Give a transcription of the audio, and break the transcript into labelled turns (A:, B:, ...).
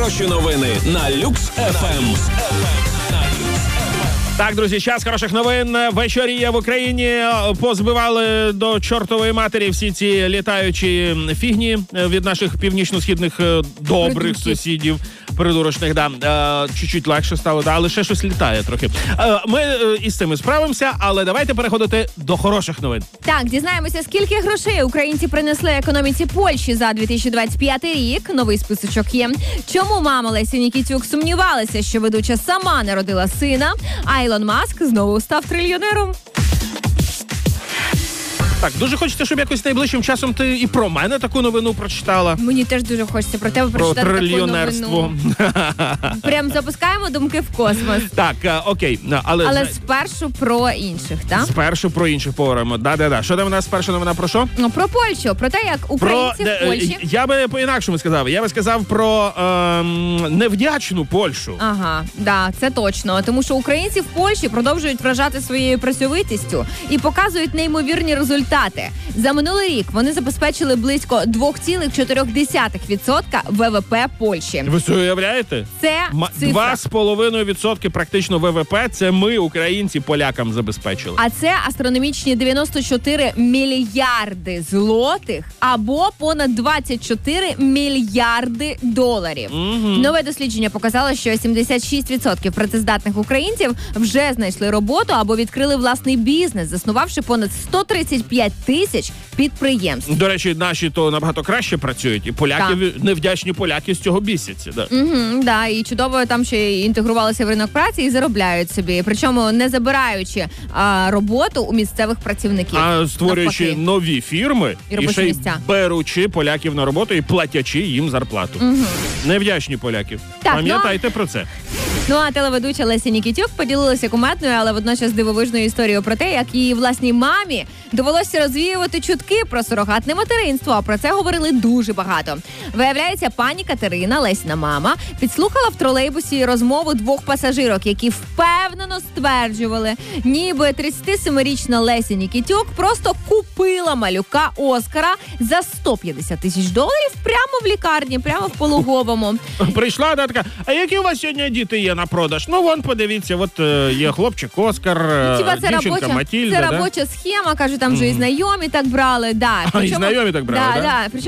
A: Хороші новини на Люкс ФМ.
B: Так, друзі, час хороших новин. Вечоріє в Україні. Позбивали до чортової матері всі ці літаючі фігні від наших північно-східних добрих сусідів. Придурочних, да. Чуть-чуть легше стало, да, але ще щось літає трохи. Ми із цим справимося, але давайте переходити до хороших новин.
C: Так, дізнаємося, скільки грошей українці принесли економіці Польщі за 2025 рік. Новий списочок є. Чому мама Лесі Нікітюк сумнівалася, що ведуча сама народила сина, а Ілон Маск знову став трильйонером?
B: Так, дуже хочеться, щоб якось найближчим часом ти і про мене таку новину прочитала.
C: Мені теж дуже хочеться про тебе прочитати
B: про
C: таку
B: трильйонерство.
C: новину. Прям запускаємо думки в космос.
B: Так, окей.
C: Але спершу про інших, так?
B: Спершу про інших поговоримо. Да. Що там у нас перша новина про що?
C: Ну, про Польщу, про те, як українці в Польщі...
B: Я би по-інакшому сказав. Я би сказав про невдячну Польщу.
C: Ага, да, це точно. Тому що українці в Польщі продовжують вражати своєю працьовитістю і показують неймовірні результати. За минулий рік вони забезпечили близько 2,4% ВВП Польщі.
B: Ви це уявляєте?
C: Це цифра.
B: 2,5% практично ВВП це ми, українці, полякам забезпечили.
C: А це астрономічні 94 мільярди злотих або понад 24 мільярди доларів. Нове дослідження показало, що 76% працездатних українців вже знайшли роботу або відкрили власний бізнес, заснувавши понад 135 тисяч підприємств.
B: До речі, наші то набагато краще працюють, і поляки, невдячні поляки з цього бісяться. Да.
C: Да, і чудово там ще й інтегрувалися в ринок праці і заробляють собі, причому не забираючи роботу у місцевих працівників.
B: А створюючи
C: навпаки.
B: Нові фірми і ще й беручи поляків на роботу і платячи їм зарплату. Невдячні поляки.
C: Так,
B: пам'ятайте про це.
C: Ну а телеведуча Леся Нікітюк поділилася кумедною, але водночас дивовижною історією про те, як її власній мамі довелося розвіювати чутки про сурогатне материнство. А про це говорили дуже багато. Виявляється, пані Катерина, Лесіна мама, підслухала в тролейбусі розмову двох пасажирок, які впевнено стверджували, ніби 37-річна Леся Нікітюк просто купила малюка Оскара за $150 тисяч прямо в лікарні, прямо в пологовому.
B: Прийшла, да, така, а які у вас сьогодні діти є на продаж? Ну, вон, подивіться, от є хлопчик Оскар, дівчинка Матільда.
C: Це робоча схема, кажуть, там вже і знайомі так брали. Да.
B: І знайомі так брали,
C: да?